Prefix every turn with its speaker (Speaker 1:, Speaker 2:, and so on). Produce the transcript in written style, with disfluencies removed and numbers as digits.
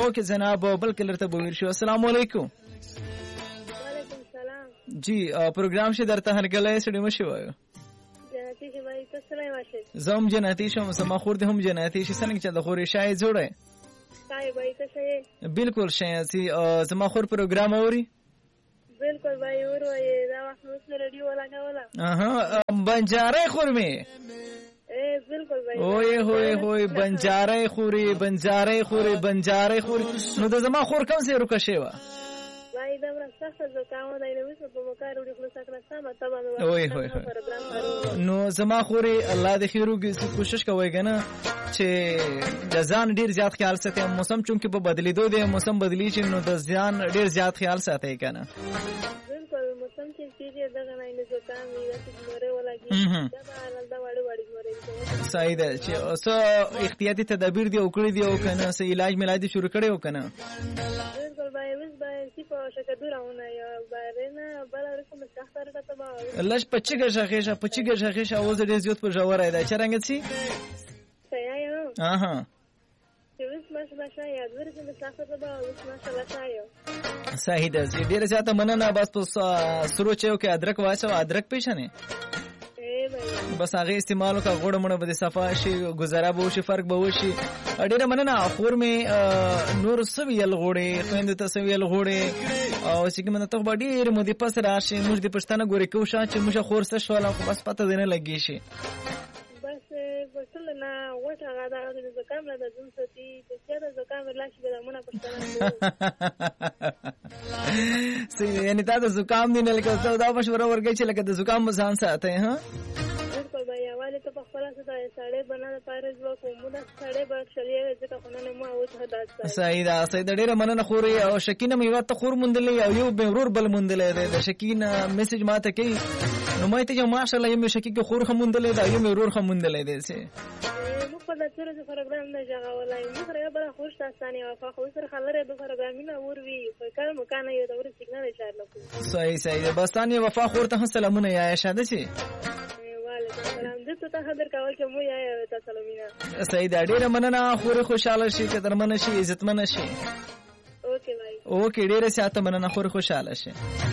Speaker 1: اوکې جناب بل کلر ته بویر شو. السلام علیکم.
Speaker 2: وعلیکم السلام.
Speaker 1: جی پروګرام شه درته هرګلې سړی مشي وایو.
Speaker 2: جنتی شي وای تاسو نه واشه.
Speaker 1: زم جنتی شم سما خور دې هم جنتی شي څنګه چې د خوري شای جوړه.
Speaker 2: کای وای تاسو.
Speaker 1: بالکل شای سي زما خور پروګرام اوري.
Speaker 2: بالکل وای اور وای دا وخت نو رادیو لگاولا.
Speaker 1: بنجاره خور می.
Speaker 2: بالکل وای.
Speaker 1: اوه هوه هوه بنجاره خوري بنجاره خوري بنجاره خوري نو د زما خور کوم څه روکه شي وا.
Speaker 2: وای دا ورسته زکاو دا نو وسو په مکار وړي خلاص کړه سم تمام.
Speaker 1: اوه هوه نو زما خوري الله دې خیر وکړي کوشش کوي کنه چې د ځان ډیر زیات خیال ساتي. موسم چونکه په بدلیدو دی موسم بدلی شي نو د ځان ډیر زیات خیال ساتي کنه.
Speaker 2: بالکل موسم چې چیزه دغه نه نه زکام وي چې مره ولګي دا حالت دا وړي مره.
Speaker 1: صحیح ده چې اوس احتیاطي تدابیر دی او کړی دی او کنه سه علاج ملادي شروع کړي او کنه.
Speaker 2: بالکل بای وس بای سی په شکه دورونه یا بارنه بل رقم مستحضر ته با
Speaker 1: لږ پچګه ژغه اوس ډیر زیات په جوړه راځي چې رنګ سي
Speaker 2: سایو
Speaker 1: اها
Speaker 2: چې وس ماشا یا ورته مستحضر ته با وس ماشا سایو.
Speaker 1: صحیح ده ډیر زیات مننه. بس په سرو چيو کې ادرک واچو ادرک پېښنه بس هغه استعمالو کا غوړ مړه به صفا شي گزاره به شي فرق به وشي. ډیره مننه. خور می نور سویل غوړې خويند ته سویل غوړې او چې کوم ته به ډیر مو دي پس راشي موږ د پښتنه ګوري کوشا چې موږ خور سره شواله خو بس پته دینه لګی شي.
Speaker 2: بس وصل نه وټه غدا د زکام له دم ستي چې دا زکام لاش به مونږه پښتنه
Speaker 1: یعنی دا د زکام دی نه لکه دا مشوره ورګی چې لکه د زکام مزان ساتي. ها
Speaker 2: بالکل بھائی والے تو خپل څه دا ساړې بنا د پارز وکوم دا ساړې به شلیه ځکه خو نه مو او ته داسه.
Speaker 1: صحیح ده صحیح ده ډیره مننه. خوري او شکینه میوه ته خور مونډلې او یو به ورور بل مونډلې ده. د شکینه میسج ماته کوي نو مې ته ماشاءالله یم شکیکه خور خموندلې ده یم ورور خموندلې ده سي
Speaker 2: مو په دغه څه پروګرام نه ځای ولای مو سره به خوش تاسو نه وافه خو سره خلره د پروګرامینه ور وی په کار مکان یو د ور سیګنال اشاره لکو.
Speaker 1: صحیح بس تاسو وفا خور ته سلامونه یا شاده شي.
Speaker 2: سلام دې ته خبر کول چې مو یا تاسو سلامونه.
Speaker 1: صحیح ده ډیره مننه. خور خوشاله شي که درمنه شي عزتمن شي.
Speaker 2: اوکې بھائی
Speaker 1: اوکې ډیره ساته مننه. خور خوشاله شي.